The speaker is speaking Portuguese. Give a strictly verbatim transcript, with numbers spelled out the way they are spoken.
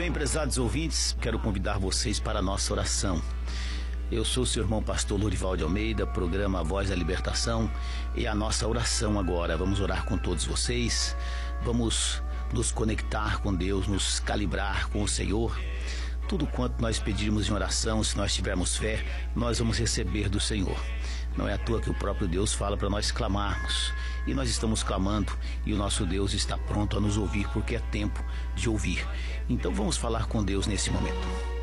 bem, prezados ouvintes, quero convidar vocês para a nossa oração. Eu sou o seu irmão pastor Lorival de Almeida, programa A Voz da Libertação, e a nossa oração agora. Vamos orar com todos vocês, vamos nos conectar com Deus, nos calibrar com o Senhor. Tudo quanto nós pedirmos em oração, se nós tivermos fé, nós vamos receber do Senhor. Não é à toa que o próprio Deus fala para nós clamarmos. E nós estamos clamando e o nosso Deus está pronto a nos ouvir, porque é tempo de ouvir. Então vamos falar com Deus nesse momento.